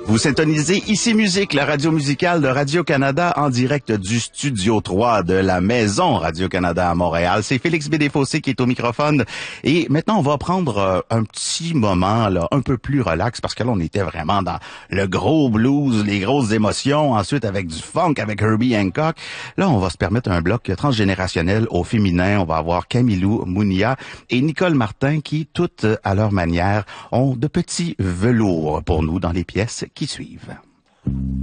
Vous syntonisez Ici Musique, la radio musicale de Radio-Canada en direct du Studio 3 de la Maison Radio-Canada à Montréal. C'est Félix Bédéfossé qui est au microphone. Et maintenant, on va prendre un petit moment là, un peu plus relax parce que là, on était vraiment dans le gros blues, les grosses émotions. Ensuite, avec du funk, avec Herbie Hancock. Là, on va se permettre un bloc transgénérationnel au féminin. On va avoir Camilou Mounia et Nicole Martin qui, toutes à leur manière, ont de petits velours pour nous dans les pièces qui suivent.